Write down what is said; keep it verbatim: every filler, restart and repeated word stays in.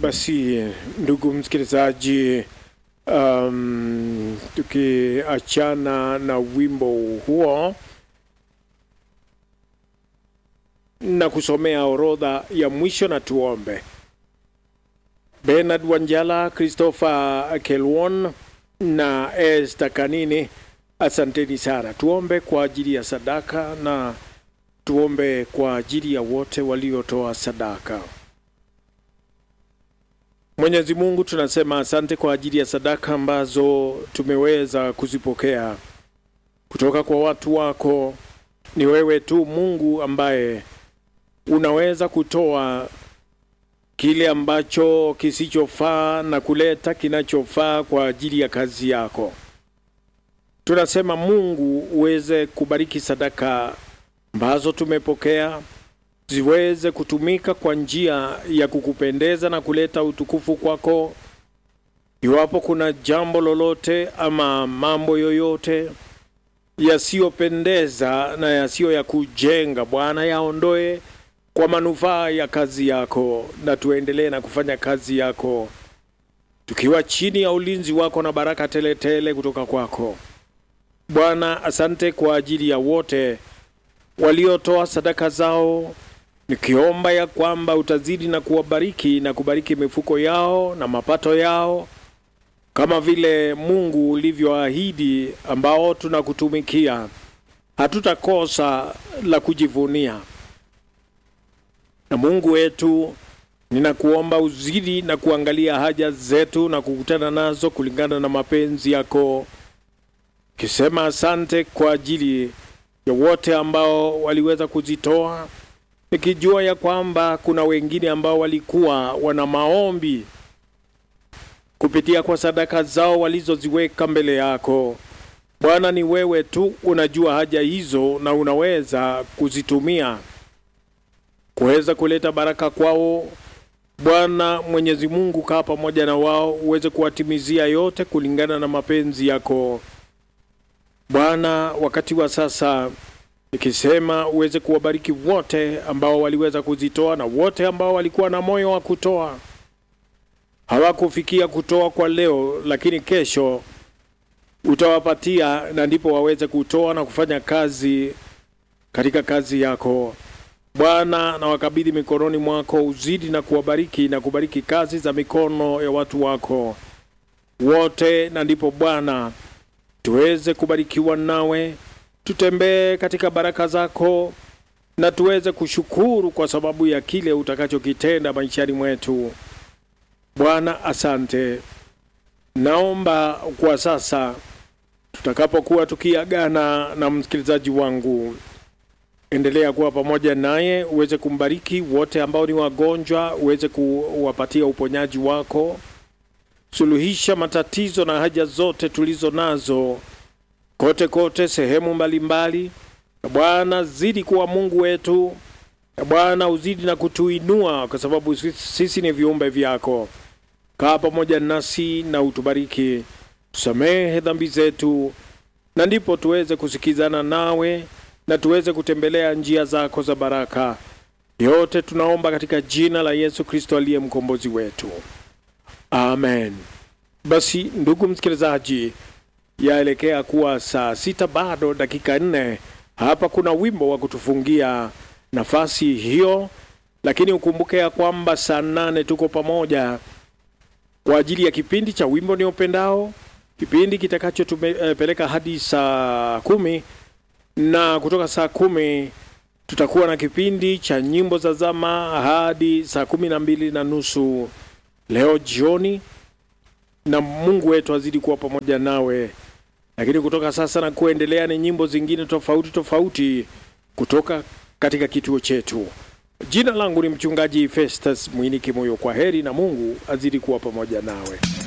Basi ndugu msikilizaji, um, tukiachana na wimbo huo na kusomea orodha ya mwisho, na tuombe. Bernard Wanjala, Christopher Kelwon na Esther Kanini, asanteni sana. Tuombe kwa ajili ya sadaka na tuombe kwa ajili ya wote waliotoa sadaka. Mwenyezi Mungu, tunasema asante kwa ajili ya sadaka ambazo tumeweza kuzipokea kutoka kwa watu wako. Ni wewe tu Mungu ambaye unaweza kutoa kile ambacho kisichofaa na kuleta kinachofaa kwa ajili ya kazi yako. Tunasema Mungu uweze kubariki sadaka ambazo tumepokea, ziweze kutumika kwa njia ya kukupendeza na kuleta utukufu kwako. Iwapo kuna jambo lolote ama mambo yoyote yasiyopendeza na yasiyo ya kujenga, Bwana, yaondoe kwa manufaa ya kazi yako, na tuendelee na kufanya kazi yako tukiwa chini ya ulinzi wako na baraka tele tele kutoka kwako. Bwana, asante kwa ajili ya wote waliotoa sadaka zao, nikiomba ya kwamba utazidi na kuwabariki na kubariki mifuko yao na mapato yao, kama vile Mungu ulivyoahidi, ambao tunakutumikia hatutakosa la kujivunia. Na Mungu wetu, ninakuomba uzidi na kuangalia haja zetu na kukutana nazo kulingana na mapenzi yako. Kisema asante kwa ajili ya wote ambao waliweza kuzitoa, nikijua ya kwamba kuna wengine ambao walikuwa wana maombi kupitia kwa sadaka zao walizoziweka mbele yako. Bwana, ni wewe tu unajua haja hizo na unaweza kuzitumia kuweza kuleta baraka kwao. Bwana Mwenyezi Mungu, kaa pamoja na wao, uweze kuwatimizia yote kulingana na mapenzi yako. Bwana, wakati wa sasa nikisema uweze kuwabariki wote ambao waliweza kuzitoa na wote ambao walikuwa na moyo wa kutoa. Hawakufikia kutoa kwa leo, lakini kesho utawapatia, na ndipo waweze kutoa na kufanya kazi katika kazi yako. Bwana, na wakabidhi mikononi mwako, uzidi na kuwabariki na kubariki kazi za mikono ya watu wako wote, na ndipo Bwana tuweze kubarikiwa nawe, tutembee katika baraka zako na tuweze kushukuru kwa sababu ya kile utakachokitenda maishani mwetu. Bwana, asante. Naomba kwa sasa tutakapokuwa tukiagana na msikilizaji wangu, endelea kuwa pamoja naye, uweze kumbariki wote ambao ni wagonjwa, uweze kuwapatia uponyaji wako. Suluhisha matatizo na haja zote tulizo nazo kote kote sehemu mbalimbali. Bwana, zidi kuwa Mungu wetu. Bwana, uzidi na kutuinua kwa sababu sisi ni viumbe vyako. Kaa pamoja nasi na utubariki. Tusamehe dhambi zetu, na ndipo tuweze kusikizana nawe na tuweze kutembelea njia zako za baraka. Yote tunaomba katika jina la Yesu Kristo aliye mkombozi wetu. Amen. Basi ndugu msikilizaji, yaelekea kuwa saa sita bado dakika nne. Hapa kuna wimbo wa kutufungia nafasi hiyo, lakini ukumbuke ya kwamba saa nane tuko pamoja kwa ajili ya kipindi cha Wimbo Niupendao, kipindi kitakacho tupeleka hadi saa kumi, na kutoka saa kumi tutakuwa na kipindi cha Nyimbo za Zama hadi saa kumi na mbili na nusu leo jioni, na Mungu wetu azidi kuwa pamoja nawe. Lakini kutoka sasa na kuendelea ni nyimbo zingine tofauti tofauti kutoka katika kituo chetu. Jina langu ni mchungaji Festus Mwini Kimoyo. Kwa heri na Mungu azidi kuwa pamoja nawe.